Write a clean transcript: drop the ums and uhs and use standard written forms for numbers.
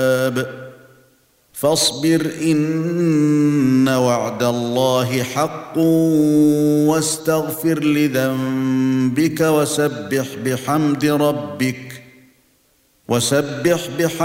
فاصبر إن وعد الله حق واستغفر لذنبك وسبح بحمد